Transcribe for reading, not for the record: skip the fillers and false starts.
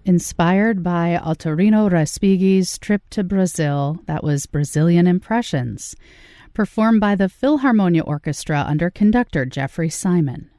Inspired by Altorino Respighi's trip to Brazil, that was Brazilian Impressions, performed by the Philharmonia Orchestra under conductor Jeffrey Simon.